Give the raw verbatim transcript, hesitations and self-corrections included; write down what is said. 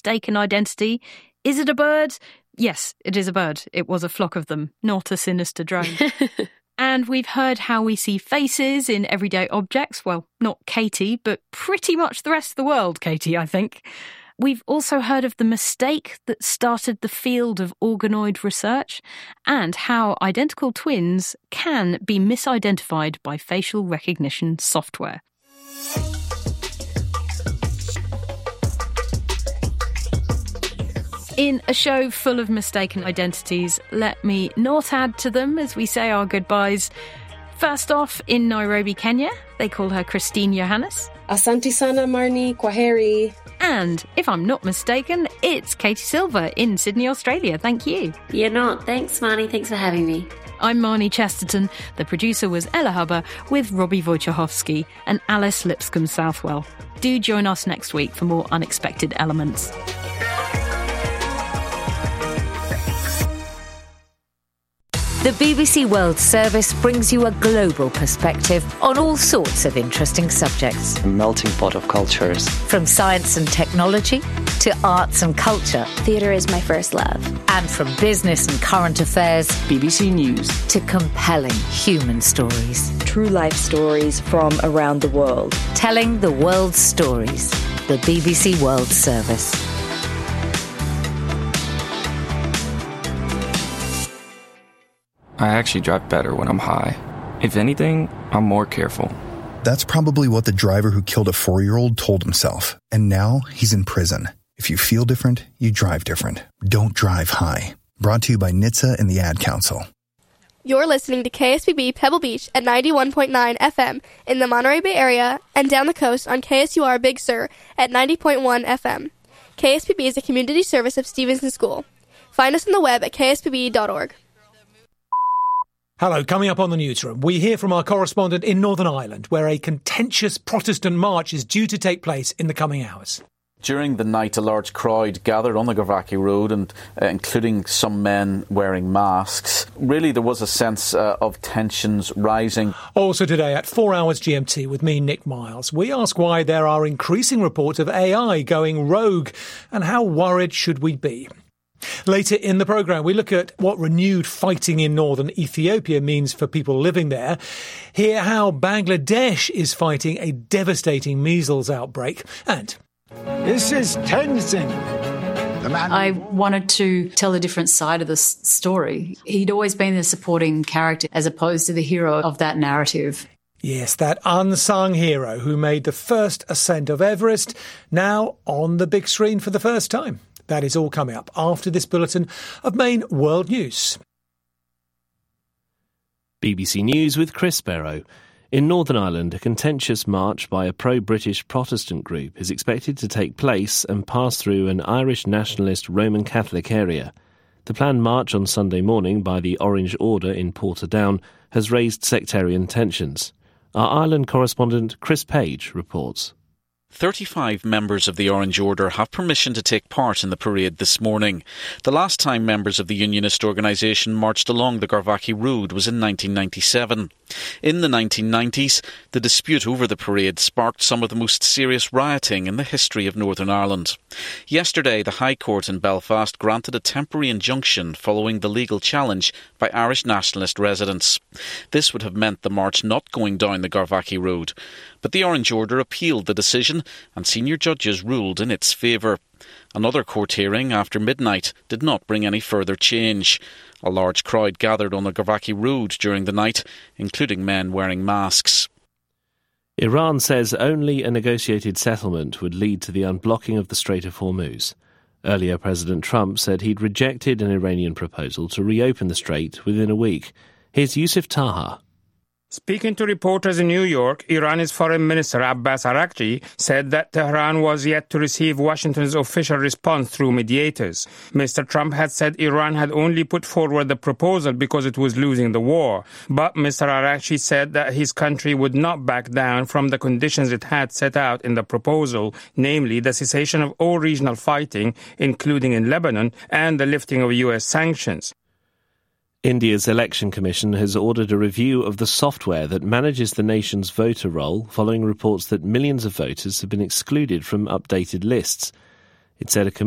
mistaken identity. Is it a bird? Yes, it is a bird. It was a flock of them, not a sinister drone. And we've heard how we see faces in everyday objects. Well, not Katie, but pretty much the rest of the world, Katie, I think. We've also heard of the mistake that started the field of organoid research and how identical twins can be misidentified by facial recognition software. In a show full of mistaken identities, let me not add to them as we say our goodbyes. First off, in Nairobi, Kenya, they call her Christine Johannes. Asante sana Marnie, kwaheri. And, if I'm not mistaken, it's Katie Silver in Sydney, Australia. Thank you. You're not. Thanks, Marnie. Thanks for having me. I'm Marnie Chesterton. The producer was Ella Hubber with Robbie Wojciechowski and Alice Lipscomb Southwell. Do join us next week for more unexpected elements. The B B C World Service brings you a global perspective on all sorts of interesting subjects. A melting pot of cultures. From science and technology to arts and culture. Theatre is my first love. And from business and current affairs. B B C News. To compelling human stories. True life stories from around the world. Telling the world's stories. The B B C World Service. I actually drive better when I'm high. If anything, I'm more careful. That's probably what the driver who killed a four-year-old told himself. And now he's in prison. If you feel different, you drive different. Don't drive high. Brought to you by N H T S A and the Ad Council. You're listening to K S B B Pebble Beach at ninety-one point nine F M in the Monterey Bay Area and down the coast on K S U R Big Sur at ninety point one F M. K S B B is a community service of Stevenson School. Find us on the web at k s b b dot org. Hello, coming up on the newsroom, we hear from our correspondent in Northern Ireland, where a contentious Protestant march is due to take place in the coming hours. During the night, a large crowd gathered on the Garvaki Road, and uh, including some men wearing masks. Really, there was a sense uh, of tensions rising. Also today at four hours G M T with me, Nick Miles, we ask why there are increasing reports of A I going rogue and how worried should we be. Later in the programme, we look at what renewed fighting in northern Ethiopia means for people living there, hear how Bangladesh is fighting a devastating measles outbreak, and... This is Tenzin. The man... I wanted to tell a different side of the story. He'd always been the supporting character as opposed to the hero of that narrative. Yes, that unsung hero who made the first ascent of Everest, now on the big screen for the first time. That is all coming up after this bulletin of main world news. B B C News with Chris Barrow. In Northern Ireland, a contentious march by a pro-British Protestant group is expected to take place and pass through an Irish nationalist Roman Catholic area. The planned march on Sunday morning by the Orange Order in Portadown has raised sectarian tensions. Our Ireland correspondent Chris Page reports. thirty-five members of the Orange Order have permission to take part in the parade this morning. The last time members of the unionist organisation marched along the Garvaki Road was in nineteen ninety-seven. In the nineteen nineties, the dispute over the parade sparked some of the most serious rioting in the history of Northern Ireland. Yesterday, the High Court in Belfast granted a temporary injunction following the legal challenge by Irish nationalist residents. This would have meant the march not going down the Garvaki Road. But the Orange Order appealed the decision and senior judges ruled in its favour. Another court hearing after midnight did not bring any further change. A large crowd gathered on the Garvaki Road during the night, including men wearing masks. Iran says only a negotiated settlement would lead to the unblocking of the Strait of Hormuz. Earlier, President Trump said he'd rejected an Iranian proposal to reopen the strait within a week. Here's Yusuf Taha. Speaking to reporters in New York, Iran's Foreign Minister Abbas Araghchi said that Tehran was yet to receive Washington's official response through mediators. Mister Trump had said Iran had only put forward the proposal because it was losing the war. But Mister Araghchi said that his country would not back down from the conditions it had set out in the proposal, namely the cessation of all regional fighting, including in Lebanon, and the lifting of U S sanctions. India's Election Commission has ordered a review of the software that manages the nation's voter roll following reports that millions of voters have been excluded from updated lists. It said a